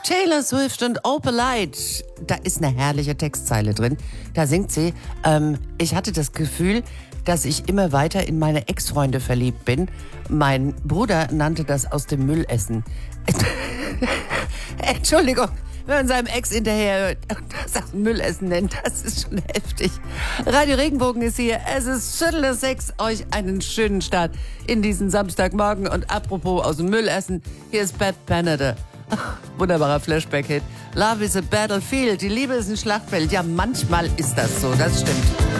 Taylor Swift und Opalite. Da ist eine herrliche Textzeile drin. Da singt sie, ich hatte das Gefühl, dass ich immer weiter in meine Ex-Freunde verliebt bin. Mein Bruder nannte das aus dem Müll essen. Entschuldigung, wenn man seinem Ex hinterher das aus dem Müll essen nennt, das ist schon heftig. Radio Regenbogen ist hier. Es ist 5:45. Euch einen schönen Start in diesen Samstagmorgen. Und apropos aus dem Müll essen, hier ist Bad Canada. Wunderbarer Flashback-Hit. Love is a battlefield. Die Liebe ist ein Schlachtfeld. Ja, manchmal ist das so. Das stimmt.